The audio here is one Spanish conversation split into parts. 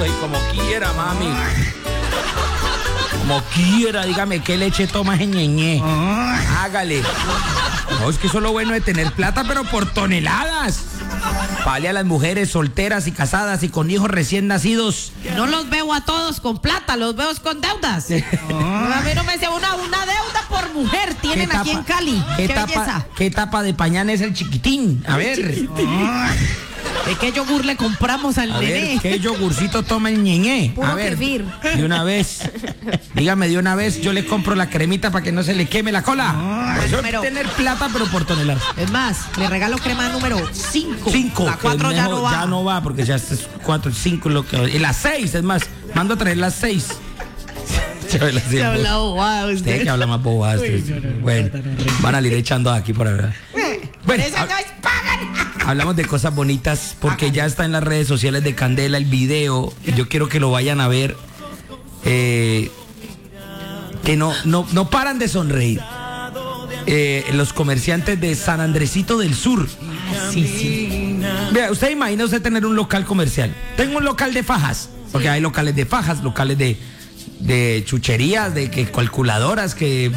y como quiera, mami. Como quiera, dígame qué leche toma ese ñeñé. Hágale. No, es que eso es lo bueno de tener plata, pero por toneladas. Vale a las mujeres solteras y casadas y con hijos recién nacidos. No los veo a todos con plata, los veo con deudas. A mí no me sea una deuda por mujer tienen aquí en Cali. Qué belleza. ¿Qué tapa de pañal es el chiquitín? A ver. ¿De qué yogur le compramos al nené? Ver, ¿qué yogurcito toma el ñeñé? Puro a ver, kefir. de una vez. Dígame de una vez, yo le compro la cremita para que no se le queme la cola. Eso es tener plata, pero por toneladas. Es más, le regalo crema número 5. 5. La 4 ya no va. Ya no va, porque ya es 4, 5 lo que. Y las 6, es más, mando a traer las 6. Se habla bobada usted que habla más bobadas. Bueno, van a ir echando aquí por ahora. Bueno, eso no es pagan. Hablamos de cosas bonitas porque ya está en las redes sociales de Candela el video. Y yo quiero que lo vayan a ver. Que no paran de sonreír. Los comerciantes de San Andresito del Sur. Sí. Vea, usted imagina usted tener un local comercial. Tengo un local de fajas. Porque hay locales de fajas, locales de chucherías, de que calculadoras, que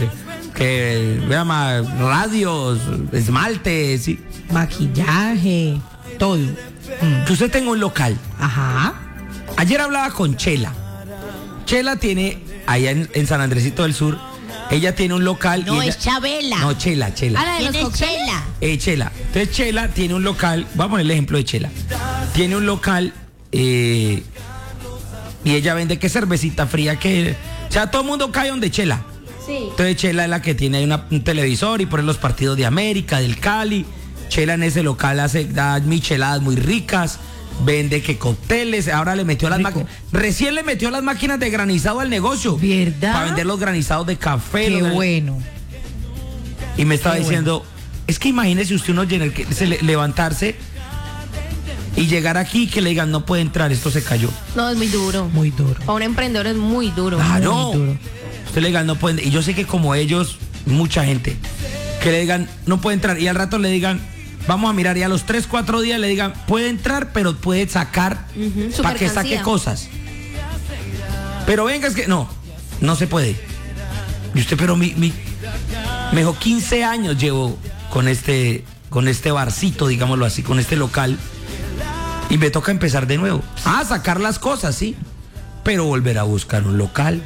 radios, esmaltes, ¿sí? Maquillaje, todo. Que usted tenga un local. Ajá. Ayer hablaba con Chela. Chela tiene, allá en San Andresito del Sur, ella tiene un local. No, y ella, es Chabela. No, Chela. ¿Quién es Chela? Chela. Entonces Chela tiene un local, vamos a poner el ejemplo de Chela. Tiene un local y ella vende que cervecita fría, o sea, todo el mundo cae donde Chela. Sí. Entonces Chela es la que tiene un televisor y pone los partidos de América, del Cali. Chela en ese local da micheladas muy ricas, vende que cócteles, ahora le metió las máquinas, recién le metió las máquinas de granizado al negocio. ¿Verdad? Para vender los granizados de café. Qué bueno. Y me estaba diciendo, es que imagínese usted levantarse y llegar aquí y que le digan, no puede entrar, esto se cayó. No, es muy duro. Muy duro. Para un emprendedor es muy duro. Claro. Muy duro. Usted le digan, no pueden, y yo sé que como ellos, mucha gente, que le digan, no puede entrar, y al rato le digan, vamos a mirar, y a los 3, 4 días le digan, puede entrar, pero puede sacar, para que saque cosas. Pero venga, es que no se puede. Y usted, pero me dijo, 15 años llevo con este barcito, digámoslo así, con este local, y me toca empezar de nuevo. Sacar las cosas, sí, pero volver a buscar un local.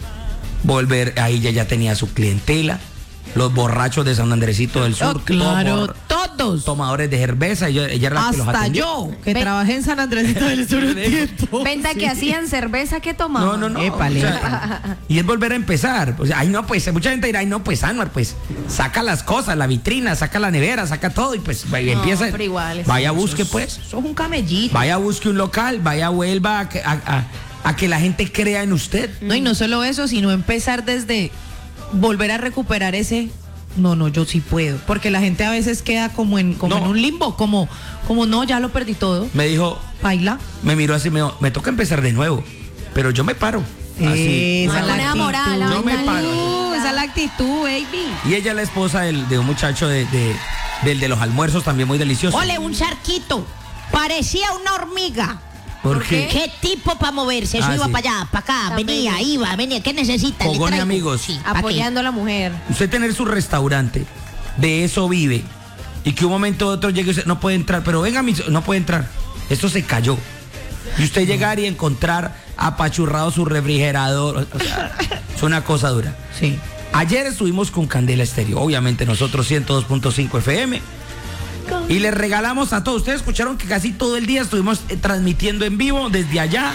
Ahí ya tenía su clientela, los borrachos de San Andresito del Sur, claro, todos tomadores de cerveza, ella era la que los hasta atendía. yo que trabajé en San Andresito del Sur un tiempo. Venta que hacían cerveza que tomaban. No. Épale. O sea, y es volver a empezar. O sea, mucha gente dirá, Anuar, pues saca las cosas, la vitrina, saca la nevera, saca todo y pues empieza. Pero igual, vaya, busque pues. Sos un camellito. Vaya, busque un local, vuelva a que la gente crea en usted. No, y no solo eso, sino empezar desde volver a recuperar ese. No, yo sí puedo. Porque la gente a veces queda como en un limbo, como no, ya lo perdí todo. Me dijo, baila. Me miró así, me dijo, me toca empezar de nuevo, pero yo me paro. Así. Esa es la actitud. Yo me paro. Esa es la actitud, baby. Y ella es la esposa de un muchacho del de los almuerzos, también muy delicioso. Ole, un charquito. Parecía una hormiga. ¿Por qué? ¿Qué tipo para moverse? Eso iba sí. para allá, para acá, También. venía. ¿Qué necesita? Le Fogón y traigo. amigos. Sí, Apoyando a la mujer. Usted tener su restaurante, de eso vive, y que un momento u otro llegue y usted no puede entrar, pero venga, no puede entrar. Esto se cayó. Y usted llegar y encontrar apachurrado su refrigerador, o sea, es una cosa dura. Sí. Ayer estuvimos con Candela Estéreo, obviamente nosotros 102.5 FM. Y les regalamos a todos. Ustedes escucharon que casi todo el día estuvimos transmitiendo en vivo desde allá.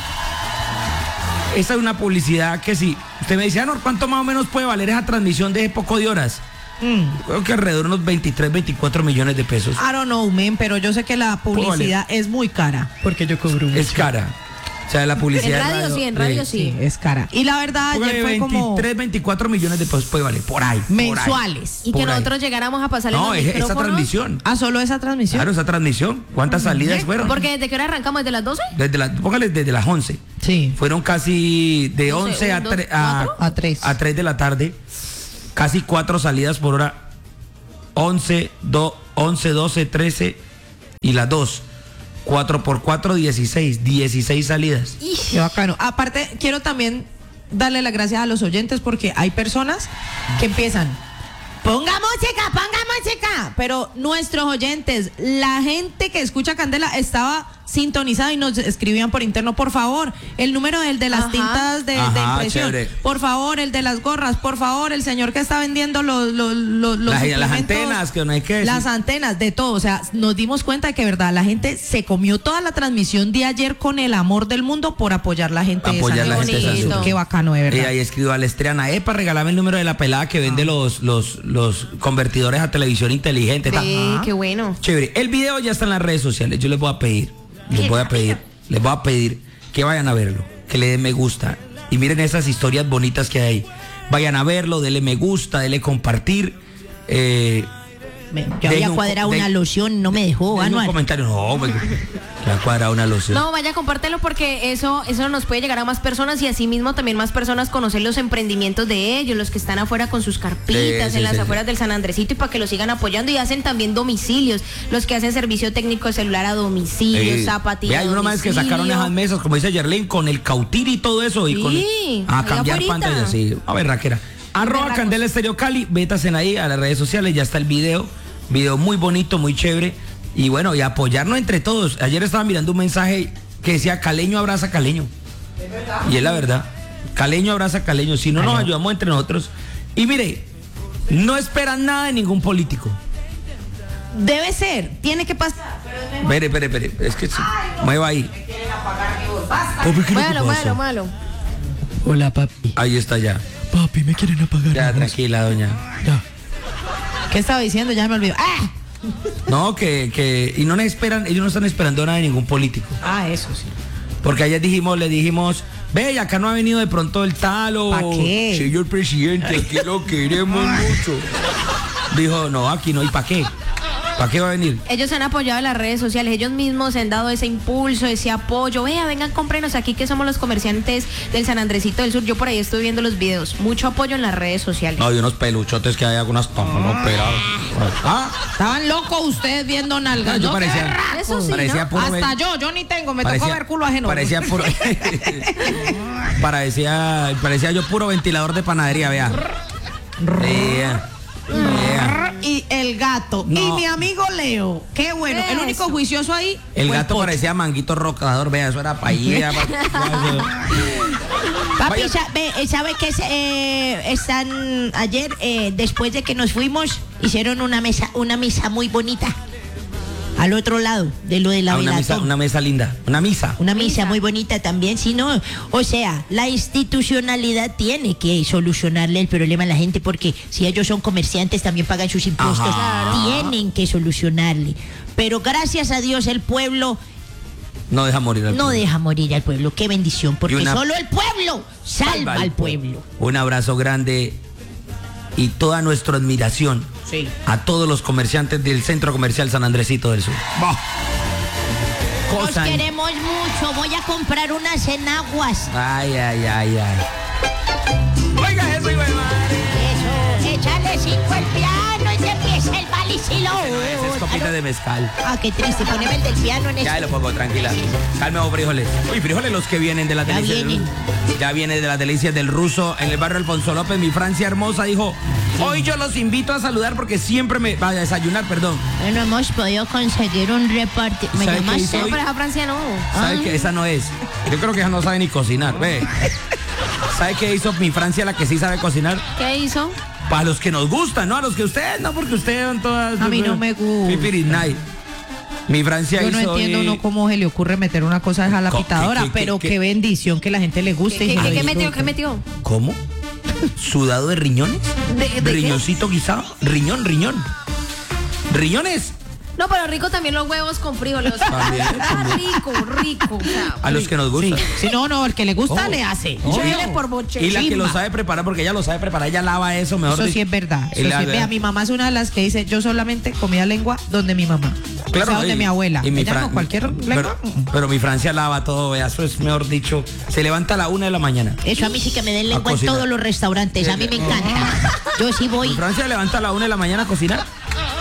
Esa es una publicidad que si usted me dice, ¿cuánto más o menos puede valer esa transmisión de poco de horas? Creo que alrededor de unos 23, 24 millones de pesos. I don't know, man, pero yo sé que la publicidad es muy cara. Porque yo cobro mucho. Es cara. O sea, la publicidad. En radio sí. Es cara. Y la verdad, ayer fue 23, 24 millones de pesos puede valer. Por ahí. mensuales. Y que nosotros llegáramos a pasarle No, los es esa micrófonos. transmisión. Solo esa transmisión. Claro, esa transmisión. ¿Cuántas salidas fueron? Porque ¿desde qué hora arrancamos? ¿Desde las 12? Póngale desde las 11. Sí. Fueron casi de No sé, 11 1, 2, 4. A 3 de la tarde. Casi 4 salidas por hora. 11, 12, 13 y las 2. 4x4, 16 salidas. Qué bacano. Aparte, quiero también darle las gracias a los oyentes porque hay personas que empiezan, ponga música, pero nuestros oyentes, la gente que escucha Candela estaba sintonizada y nos escribían por interno, por favor, el número del de las tintas de impresión, chévere. por favor, el de las gorras, por favor, el señor que está vendiendo los Las antenas, que no hay que decir. las antenas, de todo, o sea, nos dimos cuenta de que verdad la gente se comió toda la transmisión de ayer con el amor del mundo por apoyar la gente de Apoyar San la gente de San Andresito. Andresito. Qué bacano, de verdad. Y ahí escribió a la Estreana, regálame el número de la pelada que vende los convertidores a televisión inteligente. Ve, qué bueno. Chévere. El video ya está en las redes sociales. Yo les voy a pedir que vayan a verlo, que le den me gusta y miren esas historias bonitas que hay ahí. Vayan a verlo, denle me gusta, denle compartir. Yo había cuadrado una loción, no me dejó, Un Anuar. comentario, no, me ha cuadrado una loción. No, vaya, compártelo porque eso nos puede llegar a más personas y así mismo también más personas conocer los emprendimientos de ellos, los que están afuera con sus carpitas, Sí, en las sí, afueras del San Andresito y para que lo sigan apoyando y hacen también domicilios, los que hacen servicio técnico de celular a domicilio, zapatilla. Hay uno más que sacaron esas mesas, como dice Yerlin, con el cautir y todo eso. Y Sí, a allá cambiar afuerita. pantallas, sí. A ver, Raquera. @ Candela Estéreo Cali, vétasen ahí a las redes sociales, ya está el video muy bonito, muy chévere. Y bueno, y apoyarnos entre todos. Ayer estaba mirando un mensaje que decía Caleño abraza Caleño. Y es la verdad. Caleño abraza Caleño. Si no nos ayudamos entre nosotros. Y mire, no esperan nada de ningún político. Debe ser, tiene que pasar. Espere. Es que mueva ahí. Papi, ¿qué le pasa? Malo. Hola, papi. Ahí está ya. Papi, me quieren apagar. Ya, la voz. tranquila, doña. Ya. ¿Qué estaba diciendo? Ya me olvidó. ¡Ah! No, y no esperan, ellos no están esperando nada de ningún político. Ah, eso sí. Porque ayer le dijimos, ve, acá no ha venido de pronto el tal o... ¿Pa qué? Señor presidente, aquí lo queremos mucho. Dijo, no, aquí no, ¿y para qué? ¿Para qué va a venir? Ellos se han apoyado en las redes sociales, ellos mismos se han dado ese impulso, ese apoyo. Vea, vengan, cómprenos aquí que somos los comerciantes del San Andresito del Sur. Yo por ahí estoy viendo los videos. Mucho apoyo en las redes sociales. No, hay unos peluchotes que hay algunas tomas operadas. Estaban locos ustedes viendo nalgas. Yo ¿No? parecía, Qué raro. Eso sí, parecía ¿no? puro... Hasta yo ni tengo, me tocó ver culo ajeno. Parecía puro... parecía yo puro ventilador de panadería, vea. Vea. Y el gato. No. Y mi amigo Leo. Qué bueno. El Eso. único juicioso ahí. El fue gato Pocho. parecía manguito rocador, vea, eso era paella. Papi, ¿sabe que están ayer, después de que nos fuimos, hicieron una misa muy bonita? Al otro lado de lo de la velatón. Una mesa linda, una misa. Una misa muy bonita también, si no, o sea, la institucionalidad tiene que solucionarle el problema a la gente porque si ellos son comerciantes también pagan sus impuestos, Ajá. tienen que solucionarle. Pero gracias a Dios el pueblo No deja morir al no pueblo. deja morir al pueblo, qué bendición, porque Y una- solo el pueblo salva al pueblo. Un abrazo grande y toda nuestra admiración Sí. a todos los comerciantes del Centro Comercial San Andresito del Sur. Nos Cosa- queremos mucho, voy a comprar unas enaguas. Ay. Oiga eso, hijo de madre. Eso, échale 5 al piano y te empieza el valicilo. Esa es copita de mezcal. Ah, qué triste, poneme el del piano en Ya eso. lo pongo, tranquila. Calme, frijoles. Uy, frijoles los que vienen de las Ya delicias. vienen. Ya viene de las delicias del ruso en el barrio Alfonso López. Mi Francia hermosa dijo: hoy yo los invito a saludar porque siempre me. Vaya a desayunar, perdón. Bueno, hemos podido conseguir un reparto. ¿Me ¿Sabe qué llamaste? hizo No, hoy? pero esa Francia no. ¿Sabes que esa no es? Yo creo que ella no sabe ni cocinar. Ve. ¿Sabe qué hizo mi Francia, la que sí sabe cocinar? ¿Qué hizo? Para los que nos gustan, ¿no? A los que ustedes no, porque ustedes son todas. A mí no me gusta. Pipirinay. Mi Francia Yo no hizo entiendo hoy- no cómo se le ocurre meter una cosa a la Co- pitadora, ¿qué- pero qué- qué bendición que la gente le guste. y ¿Qué se metió? disfrute. ¿Qué metió? ¿Cómo? ¿Sudado de riñones? ¿De qué? ¿Riñoncito guisado? Riñón. ¿Riñones? No, pero rico también los huevos con frijoles. También, Rico. O sea, A los que nos gusta. Si no, el que le gusta Oh. le hace. Oh. chile por boche. Y la que lo Chimba. sabe preparar, porque ella lo sabe preparar, ella lava eso mejor. Eso dicho. sí es verdad. Y Eso la- sí es- Vea, mi mamá es una de las que dice, yo solamente comía lengua donde mi mamá. O sea, donde y- mi abuela. y mi Ella Fran- no, cualquier lengua. pero mi Francia lava todo, vea, eso es mejor dicho. Se levanta a la 1 de la mañana. Eso a mí sí que me den lengua en cocinar. todos los restaurantes, a mí me encanta. Yo sí Mi voy. Francia levanta a la 1 de la mañana a cocinar.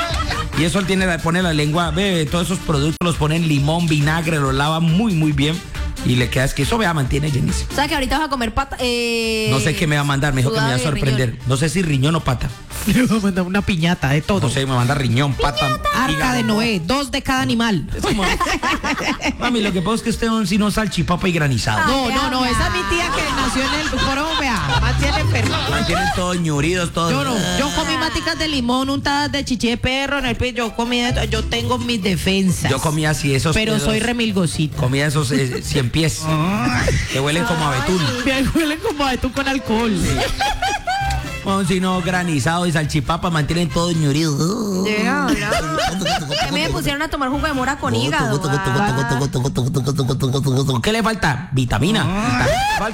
Y eso él pone la lengua, ve, todos esos productos los pone en limón, vinagre, los lava muy, muy bien. Y le queda, es que eso mantiene llenísimo. O sea que ahorita vas a comer pata. No sé qué me va a mandar, me dijo que me iba a sorprender. No sé si riñón o pata. Le voy a mandar una piñata de todo. No sé, me manda riñón, pata. Arca de Noé, 2 de cada animal. Es como, mami, lo que pasa es que usted es un sino salchipapa y granizado. No, esa es mi tía que nació en el Colombia. Mantiene perro. Mantienen todos ñuridos, todos. Yo comí maticas de limón untadas de chichi de perro en el pie. Yo comí esto, yo tengo mis defensas. Yo comía así esos. Pero soy remilgosita. Comía esos 100 pies. Que huelen como a betún. Me huelen como a betún con alcohol. Sí. Un sino granizado y salchipapa mantienen todo ñurido. Que me pusieron a tomar jugo de mora con hígado. ¿Qué le falta? Vitamina.